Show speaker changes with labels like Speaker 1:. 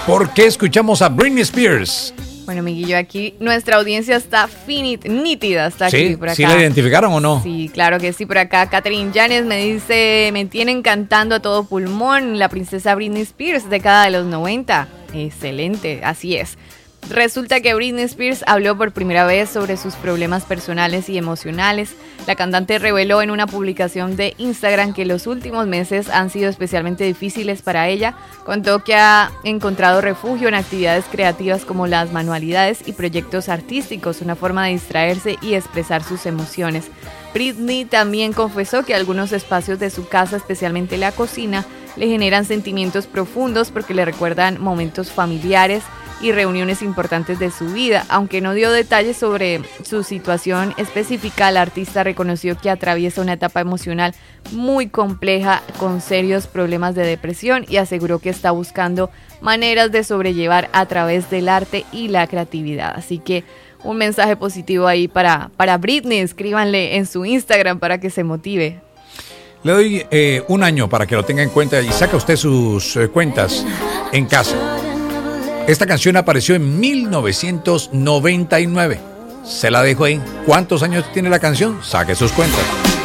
Speaker 1: ¿Por qué escuchamos a Britney Spears?
Speaker 2: Bueno, amiguillo, aquí nuestra audiencia está nítida, está aquí, por acá.
Speaker 1: ¿Sí la identificaron o no?
Speaker 2: Sí, claro que sí, por acá. Catherine Llanes me dice, me tienen cantando a todo pulmón la princesa Britney Spears, década de los 90. Excelente, así es. Resulta que Britney Spears habló por primera vez sobre sus problemas personales y emocionales. La cantante reveló en una publicación de Instagram que los últimos meses han sido especialmente difíciles para ella. Contó que ha encontrado refugio en actividades creativas como las manualidades y proyectos artísticos, una forma de distraerse y expresar sus emociones. Britney también confesó que algunos espacios de su casa, especialmente la cocina, le generan sentimientos profundos porque le recuerdan momentos familiares y reuniones importantes de su vida. Aunque no dio detalles sobre su situación específica, la artista reconoció que atraviesa una etapa emocional muy compleja con serios problemas de depresión y aseguró que está buscando maneras de sobrellevar a través del arte y la creatividad. Así que un mensaje positivo ahí para Britney. Escríbanle en su Instagram para que se motive.
Speaker 1: Le doy un año para que lo tenga en cuenta y saca usted sus cuentas en casa. Esta canción apareció en 1999. Se la dejo ahí. ¿Cuántos años tiene la canción? Saque sus cuentas.